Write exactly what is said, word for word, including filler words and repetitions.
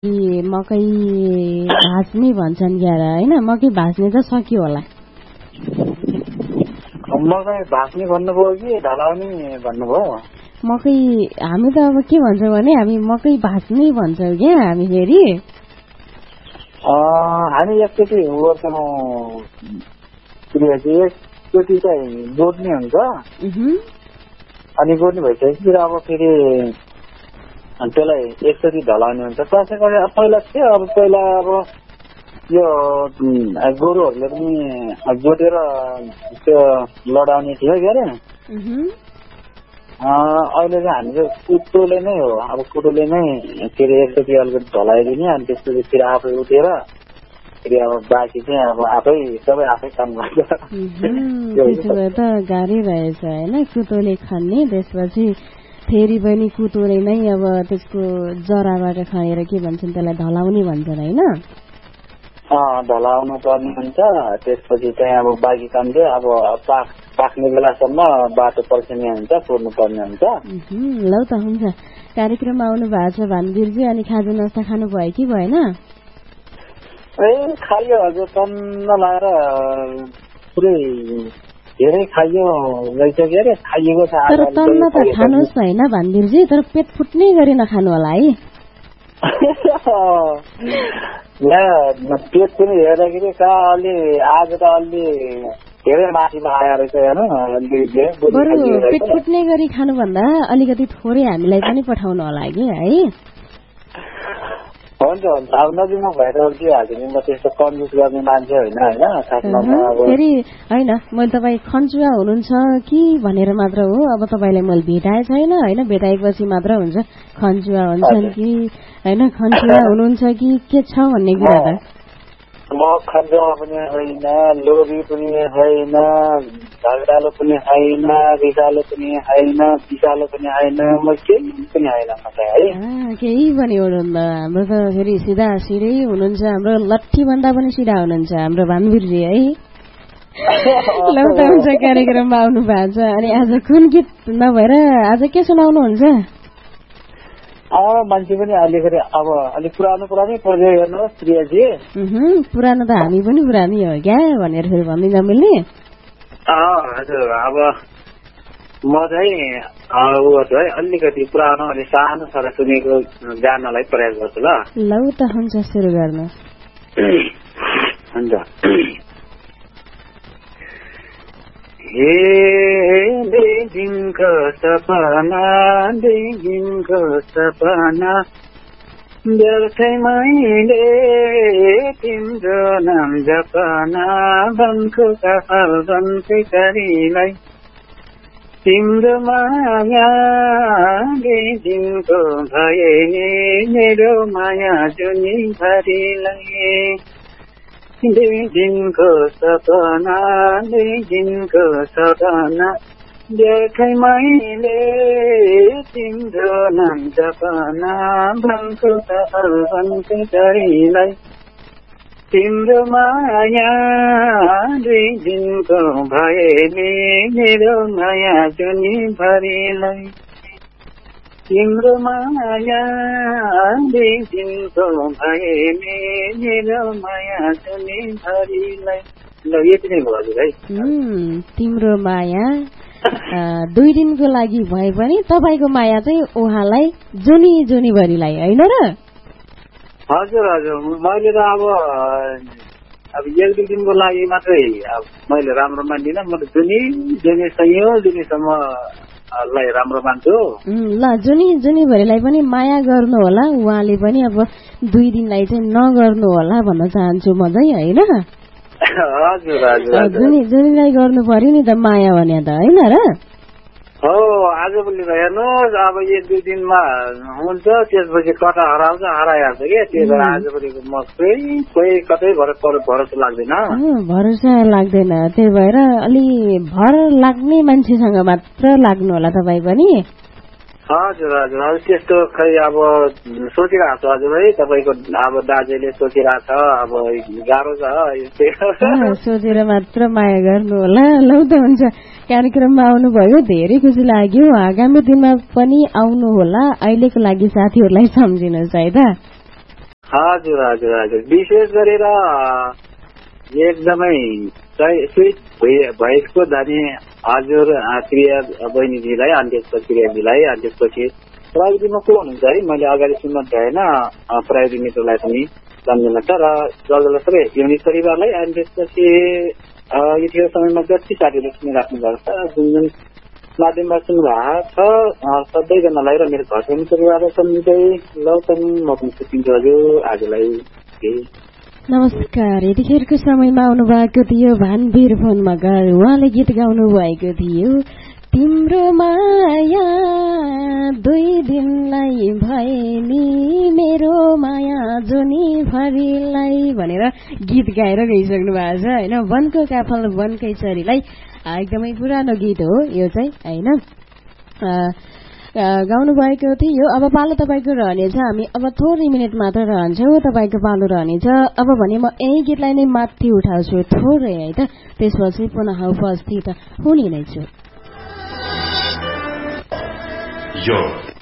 मकै भाँच्ने भन्छन् क्यार होइन, मकै भाँच्ने त सकियो होला। मकै भाँच्ने भन्नुभयो कि ढलाउने भन्नुभयो? मकै हामी त अब के भन्छौँ भने हामी मकै भाँच्ने भन्छौँ क्या हामी फेरि। हामी एकचोटि गर्छौँ एकचोटि चाहिँ गोड्ने हुन्छ, अनि गोड्ने भइसकेपछि अब फेरि त्यसलाई एकचोटि ढलाउने हुन्छ। त्यसै गरी पहिला थियो, अब पहिला अब यो गोरुहरूले पनि जोतेर त्यो लडाउने थियो के अरे। अहिले चाहिँ हामी चाहिँ कुटोले नै हो, अब कुटोले नै के अरे एकचोटि अलिकति ढलाइदिने, अनि त्यसपछि फेरि आफै उठेर फेरि अब बाँकी चाहिँ अब आफै सबै आफै काम गर्छ। त्यसो भए त गाह्रै रहेछ होइन, कुटोले खन्ने, त्यसपछि फेरि पनि कुटोले नै अब त्यसको जराबाट खनेर के भन्छन् त्यसलाई ढलाउने भन्छन् होइन। ढलाउनु पर्ने हुन्छ। त्यसपछि चाहिँ अब बाँकी काम चाहिँ अब पाक पाक्ने बेलासम्म बाटो पर्खिने हुन्छ, कुर्नु पर्ने हुन्छ। ल त हुन्छ। कार्यक्रममा आउनु भएको छ भानुभीरजी, अनि खाजा नास्ता खानु भयो कि भएन? ए खाइयो हजुर, टन्न लाएर पुरै धेरै खाइयो रहेछ के अरे, खाइएको छ। तर टन्न त खानुहोस् होइन भानुभीरजी, तर पेट फुट्ने गरी नखानु होला है। पेट पनि हेर्दाखेरि कहाँ अलि आज त अलि धेरै माथिमा आएर रहेछ हेर्नु। बरु पेट फुट्ने गरी खानुभन्दा अलिकति थोरै हामीलाई पनि पठाउनु होला कि है। हुन्छ हुन्छ, अब नजिकमा भएर के हाल्दिनु, म त्यस्तो कन्जुस गर्ने मान्छे होइन होइन। फेरि होइन, मैले तपाईँ खन्चुवा हुनुहुन्छ कि भनेर मात्र हो, अब तपाईँलाई मैले भेटाए छैन होइन, भेटाएपछि मात्र हुन्छ खन्चुवा हुन्छन् कि होइन, खन्चुवा हुनुहुन्छ कि के छ भन्ने कुरा त। म खन्चुवा पनि होइन, लोभी पनि होइन, झगडालो पनि होइन, रिसालो पनि होइन, पिसालो पनि होइन, म केही पनि होइन म चाहिँ है। केही पनि हुनुहुन्न, हाम्रो त फेरि सिधा सिधै हुनुहुन्छ, हाम्रो लट्ठी भन्दा पनि सिधा हुनुहुन्छ हाम्रो भानुभीरजी है। ल त हुन्छ, कार्यक्रममा आउनु भएको छ। अनि आज कुन गीत नभएर आज के सुनाउनुहुन्छ? अब मान्छे पनि अलिकति अब अलिक पुरानो पुरानै पर्यो हेर्नुहोस् प्रियाजी। पुरानो त हामी पनि पुरानै हो क्या भनेर फेरि भन्दै नमिल्ने। हजुर, अब म चाहिँ ऊ है अलिकति पुरानो अलि सानो छोरा सुनेको गानालाई प्रयास गर्छु ल। ल त हुन्छ, सुरु गर्नु। हुन्छ। हे देखिनको सपना देखिनको सपना व्यर्थै मैले तिम्रो नाम जपना बनको कपाल बन्कै करीलाई तिम्रो माया देखिनको भए मेरो माया जुनी भरिलाई देखिनको सपना देखिनको सपना देखै मैले तिम्रो नाम जपना बनको कपाल बन्कै करीलाई तिम्रो माया दुई दिनको भएले मेरो माया जुनी भरिलाई तिम्रो माया दुई दिनको भएले मेरो माया जुनी भरिलाई। ल यति नै भयो हजुर है। तिम्रो माया दुई दिनको लागि भए पनि तपाईँको माया चाहिँ उहाँलाई जुनी जुनी भरिलाई होइन र? हजुर हजुर, मैले त अब अब एक दुई दिनको लागि मात्रै अब मैले राम्रो मान्दिनँ, म त जुनी जुनी सयौं दिनसम्म लाई राम्रो मान्छु। ल जुनी जुनी भरिलाई पनि माया गर्नु होला, उहाँले पनि अब दुई दिनलाई चाहिँ नगर्नु होला भन्न चाहन्छु म चाहिँ होइन। हजुर हजुर, जुनी जुनीलाई गर्नु पर्यो नि त माया भने त होइन र? हो, आजभोलि त हेर्नुहोस् अब एक दुई दिनमा हुन्छ, त्यसपछि कता हराउँछ हराइहाल्छ कि, त्यही भएर आजभोलिको म कोही कोही कतै भरोसा लाग्दैन। भरोसा लाग्दैन, त्यही भएर अलि भर लाग्ने मान्छेसँग मात्र लाग्नु होला तपाईँ पनि। हजुर हजुर, अब त्यस्तो खै अब सोचिरहेको छु हजुर है, तपाईँको अब दाजुले सोचिरहेको छ, अब गाह्रो छ सोचेर मात्र माया गर्नु होला। ल त हुन्छ, कार्यक्रममा आउनुभयो धेरै खुसी लाग्यो, आगामी दिनमा पनि आउनु होला। अहिलेको लागि साथीहरूलाई सम्झिनुहोस् है त। हजुर हजुर हजुर विशेष गरेर एकदमै स्विच भोइसको जाने हजुर प्रिया बहिनीजीलाई अनि त्यसपछि प्रियाजीलाई अनि त्यसपछि प्राविधिकमा को हुनुहुन्छ है मैले अगाडि सुन्न भएन प्राविधिक मित्रलाई पनि सम्झिन त र जसलाई सबै युनिट परिवारलाई अनि त्यसपछि यतिको समयमा जति साथीहरूले सुनिराख्नु भएको छ जुन जुन माध्यमबाट सुन्नुभएको छ सबैजनालाई र मेरो घर परिवारलाई सम्झिँदै ल पनि म पनि सुकिन्छु हजुर आजलाई नमस्कार। यतिखेरको समयमा आउनु भएको थियो भानवीर फोन मगर उहाँले गीत गाउनु भएको थियो तिम्रो माया दुई दिनलाई भए नि मेरो माया जोनी भरिलाई भनेर गीत गाएर गइसक्नु भएको छ होइन। वनको काफल वनकै चरीलाई एकदमै पुरानो गीत हो यो चाहिँ होइन, गाउनु भएको थियो। अब पालो तपाईँको रहनेछ, हामी अब थोरै मिनट मात्र रहन्छौँ, तपाईँको पालो रहनेछ। अब भने म यही गीतलाई नै माथि उठाउँछु थोरै है त, त्यसपछि पुनः उपस्थित हुने नै छु। Yo